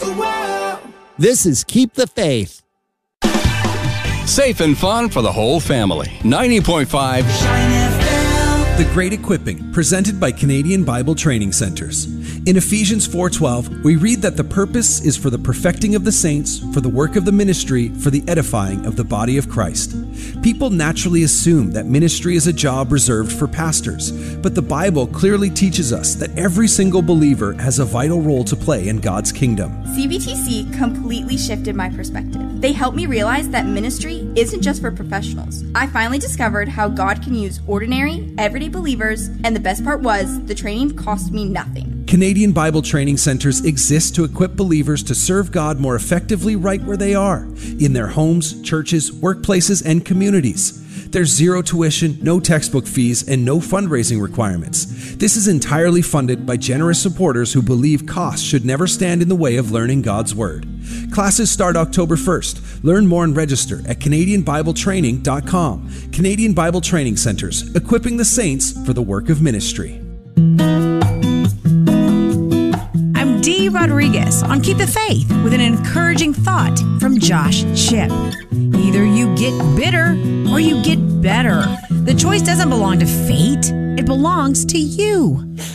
This is Keep the Faith. Safe and fun for the whole family. 90.5 The Great Equipping, presented by Canadian Bible Training Centers. In Ephesians 4:12, we read that the purpose is for the perfecting of the saints, for the work of the ministry, for the edifying of the body of Christ. People naturally assume that ministry is a job reserved for pastors, but the Bible clearly teaches us that every single believer has a vital role to play in God's kingdom. CBTC completely shifted my perspective. They helped me realize that ministry isn't just for professionals. I finally discovered how God can use ordinary, everyday believers, and the best part was, the training cost me nothing. Canadian Bible Training Centers exist to equip believers to serve God more effectively right where they are, in their homes, churches, workplaces, and communities. There's zero tuition, no textbook fees, and no fundraising requirements. This is entirely funded by generous supporters who believe costs should never stand in the way of learning God's Word. Classes start October 1st. Learn more and register at CanadianBibleTraining.com. Canadian Bible Training Centers, equipping the saints for the work of ministry. I'm Dee Rodriguez on Keep the Faith with an encouraging thought from Josh Shipp. Either you get bitter or you get better. The choice doesn't belong to fate. It belongs to you.